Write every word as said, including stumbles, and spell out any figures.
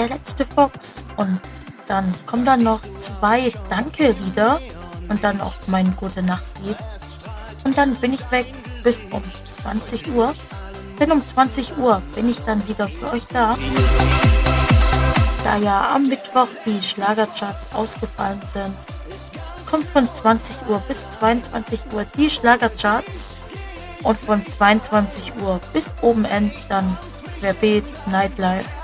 der letzte Fox und dann kommen dann noch zwei Danke-Lieder und dann auch mein Gute-Nacht-Lied. Und dann bin ich weg bis um zwanzig Uhr. Denn um zwanzig Uhr bin ich dann wieder für euch da. Da ja am Mittwoch die Schlagercharts ausgefallen sind, kommt von zwanzig Uhr bis zweiundzwanzig Uhr die Schlagercharts und von zweiundzwanzig Uhr bis oben End dann Querbeet, Nightlife